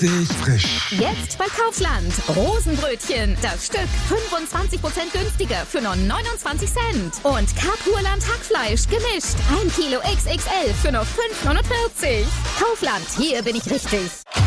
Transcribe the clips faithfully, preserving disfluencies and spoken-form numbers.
Richtig frisch. Jetzt bei Kaufland. Rosenbrötchen. Das Stück fünfundzwanzig Prozent günstiger für nur neunundzwanzig Cent. Und Kapurland Hackfleisch gemischt. ein Kilo X X L für nur fünf neunundvierzig. Kaufland, hier bin ich richtig.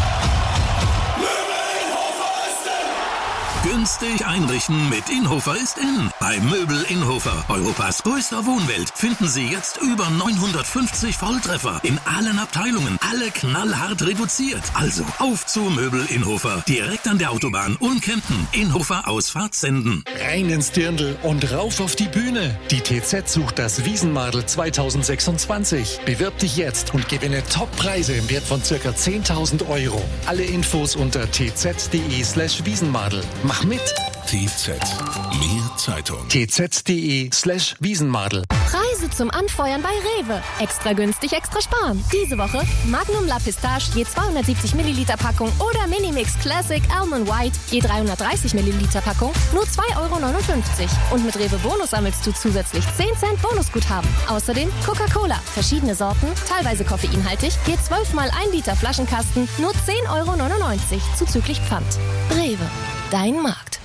Günstig einrichten mit Inhofer ist in. Bei Möbel Inhofer, Europas größter Wohnwelt, finden Sie jetzt über neunhundertfünfzig Volltreffer in allen Abteilungen. Alle knallhart reduziert. Also auf zu Möbel Inhofer. Direkt an der Autobahn Unkempten. Inhofer Ausfahrt Senden. Rein ins Dirndl und rauf auf die Bühne. Die T Z sucht das Wiesenmadel zweitausendsechsundzwanzig. Bewirb dich jetzt und gewinne Top-Preise im Wert von ca. zehntausend Euro. Alle Infos unter tz.de slash Wiesenmadel. Mach mit. T Z. Mehr Zeitung. tz.de slash Wiesenmadel. Preise zum Anfeuern bei Rewe. Extra günstig, extra sparen. Diese Woche Magnum La Pistache je zweihundertsiebzig Milliliter Packung oder Minimix Classic Almond White je dreihundertdreißig Milliliter Packung nur zwei Euro neunundfünfzig. Und mit Rewe Bonus sammelst du zusätzlich zehn Cent Bonusguthaben. Außerdem Coca-Cola, verschiedene Sorten, teilweise koffeinhaltig, je zwölf mal ein Liter Flaschenkasten nur zehn Euro neunundneunzig zuzüglich Pfand. Rewe, dein Markt.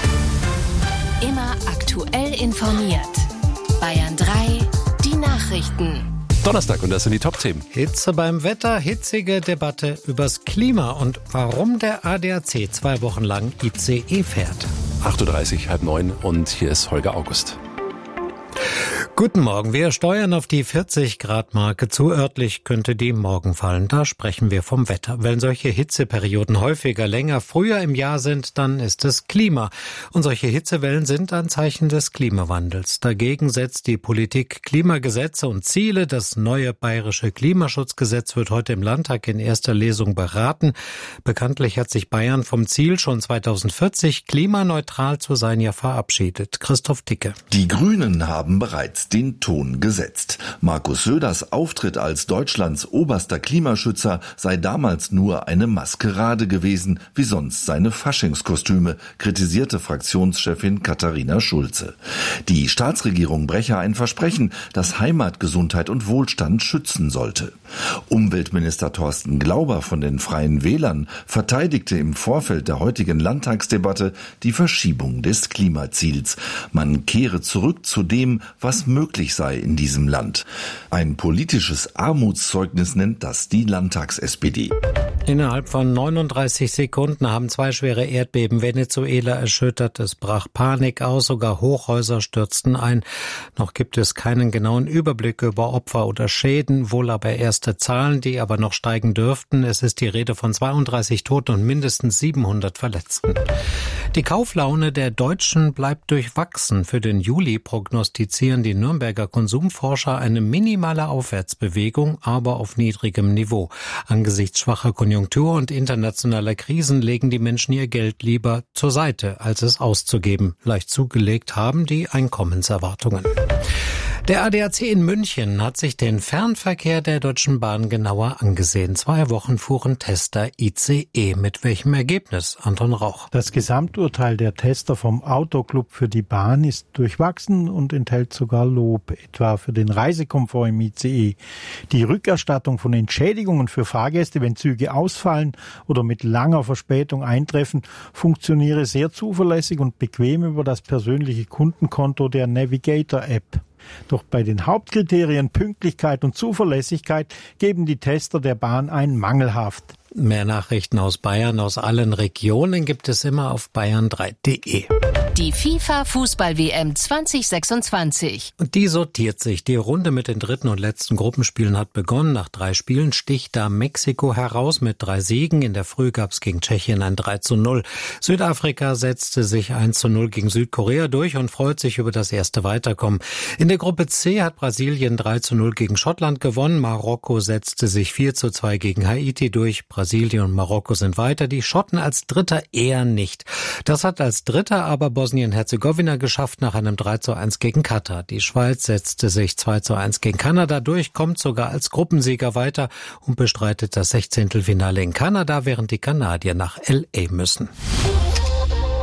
Immer aktuell informiert. Bayern drei, die Nachrichten. Donnerstag und das sind die Top-Themen. Hitze beim Wetter, hitzige Debatte übers Klima und warum der A D A C zwei Wochen lang I C E fährt. acht Uhr dreißig, halb neun und hier ist Holger August. Guten Morgen. Wir steuern auf die vierzig Grad Marke zu. Örtlich könnte die morgen fallen. Da sprechen wir vom Wetter. Wenn solche Hitzeperioden häufiger, länger, früher im Jahr sind, dann ist es Klima. Und solche Hitzewellen sind ein Zeichen des Klimawandels. Dagegen setzt die Politik Klimagesetze und Ziele. Das neue bayerische Klimaschutzgesetz wird heute im Landtag in erster Lesung beraten. Bekanntlich hat sich Bayern vom Ziel, schon zweitausendvierzig klimaneutral zu sein, ja verabschiedet. Christoph Dicke. Die Grünen haben bereits den Ton gesetzt. Markus Söders Auftritt als Deutschlands oberster Klimaschützer sei damals nur eine Maskerade gewesen, wie sonst seine Faschingskostüme, kritisierte Fraktionschefin Katharina Schulze. Die Staatsregierung breche ein Versprechen, das Heimat, Gesundheit und Wohlstand schützen sollte. Umweltminister Thorsten Glauber von den Freien Wählern verteidigte im Vorfeld der heutigen Landtagsdebatte die Verschiebung des Klimaziels. Man kehre zurück zu dem, was möglich sei in diesem Land. Ein politisches Armutszeugnis nennt das die Landtags-S P D. Innerhalb von neununddreißig Sekunden haben zwei schwere Erdbeben Venezuela erschüttert. Es brach Panik aus, sogar Hochhäuser stürzten ein. Noch gibt es keinen genauen Überblick über Opfer oder Schäden, wohl aber erste Zahlen, die aber noch steigen dürften. Es ist die Rede von zweiunddreißig Toten und mindestens siebenhundert Verletzten. Die Kauflaune der Deutschen bleibt durchwachsen. Für den Juli prognostizieren die Nürnberger Konsumforscher eine minimale Aufwärtsbewegung, aber auf niedrigem Niveau. Angesichts schwacher Konjunktur und internationaler Krisen legen die Menschen ihr Geld lieber zur Seite, als es auszugeben. Leicht zugelegt haben die Einkommenserwartungen. Der A D A C in München hat sich den Fernverkehr der Deutschen Bahn genauer angesehen. Zwei Wochen fuhren Tester I C E. Mit welchem Ergebnis? Anton Rauch. Das Gesamturteil der Tester vom Autoclub für die Bahn ist durchwachsen und enthält sogar Lob, etwa für den Reisekomfort im I C E. Die Rückerstattung von Entschädigungen für Fahrgäste, wenn Züge ausfallen oder mit langer Verspätung eintreffen, funktioniere sehr zuverlässig und bequem über das persönliche Kundenkonto der Navigator-App. Doch bei den Hauptkriterien Pünktlichkeit und Zuverlässigkeit geben die Tester der Bahn ein mangelhaft. Mehr Nachrichten aus Bayern, aus allen Regionen gibt es immer auf bayern drei punkt de. Die FIFA-Fußball-W M zwanzig sechsundzwanzig. Und die sortiert sich. Die Runde mit den dritten und letzten Gruppenspielen hat begonnen. Nach drei Spielen sticht da Mexiko heraus mit drei Siegen. In der Früh gab es gegen Tschechien ein drei zu null. Südafrika setzte sich eins zu null gegen Südkorea durch und freut sich über das erste Weiterkommen. In der Gruppe C hat Brasilien drei zu null gegen Schottland gewonnen. Marokko setzte sich vier zu zwei gegen Haiti durch. Brasilien und Marokko sind weiter. Die Schotten als Dritter eher nicht. Das hat als Dritter aber Bosnien-Herzegowina geschafft nach einem drei zu eins gegen Katar. Die Schweiz setzte sich zwei zu eins gegen Kanada durch, kommt sogar als Gruppensieger weiter und bestreitet das Sechzehntelfinale in Kanada, während die Kanadier nach L A müssen. Bayern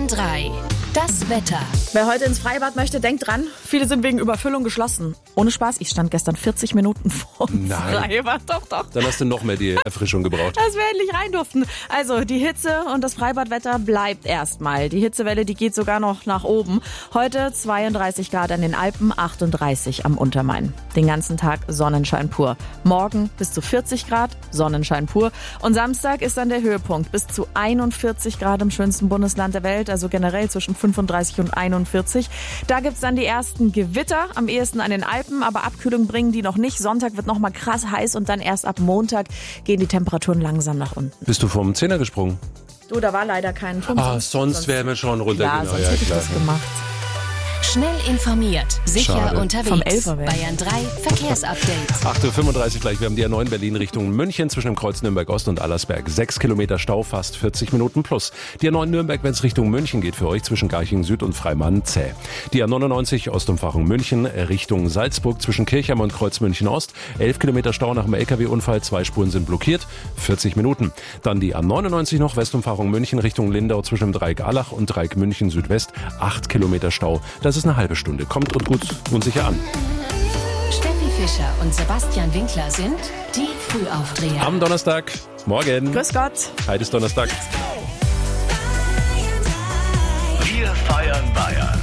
Bayern drei. Das Wetter. Wer heute ins Freibad möchte, denkt dran, viele sind wegen Überfüllung geschlossen. Ohne Spaß, ich stand gestern vierzig Minuten vor dem Freibad. Doch, doch. Dann hast du noch mehr die Erfrischung gebraucht. Dass wir endlich rein durften. Also die Hitze und das Freibadwetter bleibt erstmal. Die Hitzewelle, die geht sogar noch nach oben. Heute zweiunddreißig Grad an den Alpen, achtunddreißig am Untermain. Den ganzen Tag Sonnenschein pur. Morgen bis zu vierzig Grad, Sonnenschein pur. Und Samstag ist dann der Höhepunkt. Bis zu einundvierzig Grad im schönsten Bundesland der Welt, also generell zwischen fünfunddreißig und einundvierzig. Da gibt's dann die ersten Gewitter, am ehesten an den Alpen, aber Abkühlung bringen die noch nicht. Sonntag wird noch mal krass heiß und dann erst ab Montag gehen die Temperaturen langsam nach unten. Bist du vom Zehner gesprungen? Du, da war leider kein Punkt. Ah, sonst, sonst wären wir schon runtergegangen. Ja, sonst hätte ich klar. das gemacht. Schnell informiert, sicher Schade. unterwegs. Vom Elferwelt. Bayern drei Verkehrsupdate. acht Uhr fünfunddreißig gleich, wir haben die A neun Berlin Richtung München zwischen dem Kreuz Nürnberg Ost und Allersberg. Sechs Kilometer Stau, fast vierzig Minuten plus. Die A neun Nürnberg, wenn es Richtung München geht, für euch zwischen Garching Süd und Freimann zäh. Die A neunundneunzig Ostumfahrung München Richtung Salzburg zwischen Kirchheim und Kreuz München Ost. elf Kilometer Stau nach dem L K W-Unfall, zwei Spuren sind blockiert, vierzig Minuten. Dann die A neunundneunzig noch Westumfahrung München Richtung Lindau zwischen dem Dreieck Allach und Dreieck München Südwest. acht Kilometer Stau, das ist eine halbe Stunde. Kommt und gut und sicher an. Steffi Fischer und Sebastian Winkler sind die Frühaufdreher. Am Donnerstag, morgen. Grüß Gott. Heute ist Donnerstag. Wir feiern Bayern.